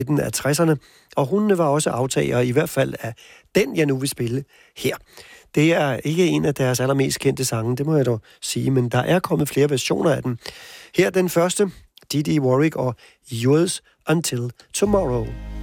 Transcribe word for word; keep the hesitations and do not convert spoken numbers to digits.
af tresserne, og hun var også aftager, i hvert fald af den, jeg nu vil spille her. Det er ikke en af deres allermest kendte sange, det må jeg dog sige, men der er kommet flere versioner af den. Her den første, Dee Dee Warwick og Yours Until Tomorrow.